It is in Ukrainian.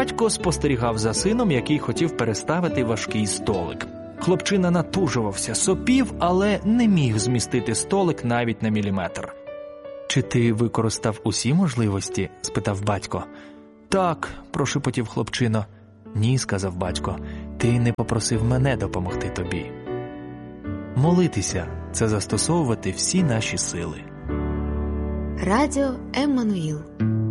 Батько спостерігав за сином, який хотів переставити важкий столик. Хлопчина натужувався, сопів, але не міг змістити столик навіть на міліметр. «Чи ти використав усі можливості?» – спитав батько. «Так», – прошепотів хлопчино. «Ні», – сказав батько, – «ти не попросив мене допомогти тобі». Молитися – це застосовувати всі наші сили. Радіо Еммануїл.